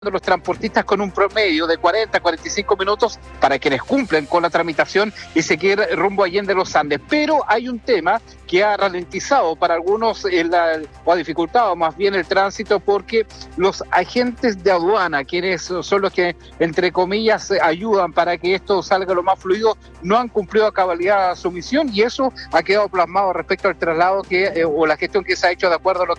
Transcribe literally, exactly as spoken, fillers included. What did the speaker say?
los transportistas con un promedio de cuarenta a cuarenta y cinco minutos para quienes cumplen con la tramitación y seguir rumbo a Allende los Andes. Pero hay un tema que ha ralentizado para algunos el, o ha dificultado más bien el tránsito, porque los agentes de aduana, quienes son los que entre comillas ayudan para que esto salga lo más fluido, no han cumplido a cabalidad su misión, y eso ha quedado plasmado respecto al traslado que eh, o la gestión que se ha hecho de acuerdo a lo que